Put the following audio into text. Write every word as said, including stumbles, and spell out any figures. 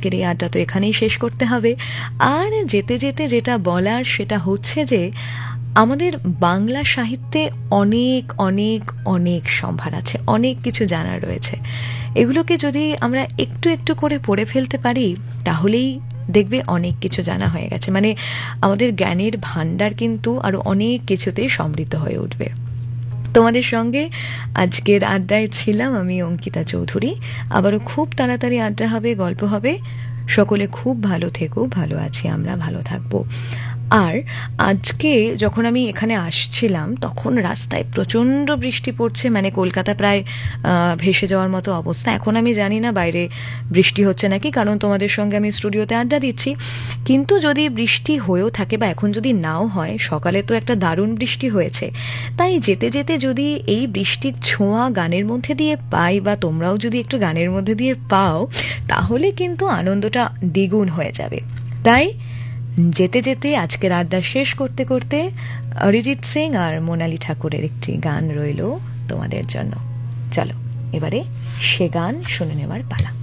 আজকের এই আড্ডা তো এখানেই শেষ করতে হবে। আর যেতে যেতে যেটা বলার সেটা হচ্ছে যে আমাদের বাংলা সাহিত্যে অনেক অনেক অনেক সম্ভার আছে, অনেক কিছু জানার রয়েছে। এগুলোকে যদি আমরা একটু একটু করে পড়ে ফেলতে পারি তাহলেই দেখবে অনেক কিছু জানা হয়ে গেছে, মানে আমাদের জ্ঞানের ভাণ্ডার কিন্তু আরও অনেক কিছুতেই সমৃদ্ধ হয়ে উঠবে। তোমাদের সঙ্গে আজকের আড্ডায় ছিলাম আমি অঙ্কিতা চৌধুরী। আবারও খুব তাড়াতাড়ি আড্ডা হবে, গল্প হবে। সকলে খুব ভালো থেকো, ভালো আছি আমরা, ভালো থাকবো। আর আজকে যখন আমি এখানে আসছিলাম তখন রাস্তায় প্রচণ্ড বৃষ্টি পড়ছে, মানে কলকাতা প্রায় ভেসে যাওয়ার মতো অবস্থা। এখন আমি জানি না বাইরে বৃষ্টি হচ্ছে নাকি, কারণ তোমাদের সঙ্গে আমি স্টুডিওতে আড্ডা দিচ্ছি। কিন্তু যদি বৃষ্টি হয়েও থাকে বা এখন যদি নাও হয়, সকালে তো একটা দারুণ বৃষ্টি হয়েছে, তাই যেতে যেতে যদি এই বৃষ্টির ছোঁয়া গানের মধ্যে দিয়ে পাই বা তোমরাও যদি একটু গানের মধ্যে দিয়ে পাও, তাহলে কিন্তু আনন্দটা দ্বিগুণ হয়ে যাবে। তাই যেতে যেতে আজকের আড্ডা শেষ করতে করতে অরিজিৎ সিং আর মোনালি ঠাকুরের একটি গান রইল তোমাদের জন্য। চলো এবারে সে গান শুনে নেওয়ার পালা।